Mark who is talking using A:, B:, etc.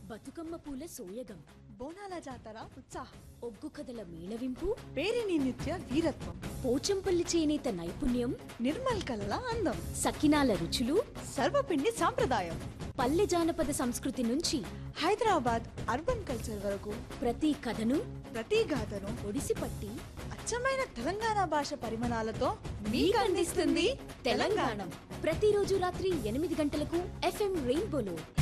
A: బతుకమ్మ పూల సోయగం,
B: బోనాల జాతర ఉత్సాహం,
A: ఒగ్గు కథల మేళవింపు,
B: పేరిని నిత్య వీరత్వం,
A: పోచంపల్లి చేనేత నైపుణ్యం,
B: నిర్మల్ కళల అందం,
A: సకినాల రుచులు,
B: సర్వపిండి సాంప్రదాయం,
A: పల్లె జానపద సంస్కృతి నుంచి
B: హైదరాబాద్ అర్బన్ కల్చర్ వరకు
A: ప్రతి కథను,
B: ప్రతి గాథను
A: ఒడిసిపట్టి
B: అచ్చమైన తెలంగాణ భాష పరిమాణాలతో మీకు అందిస్తుంది తెలంగాణ.
A: ప్రతిరోజు రాత్రి 8 గంటలకు FM రెయిన్బోలో.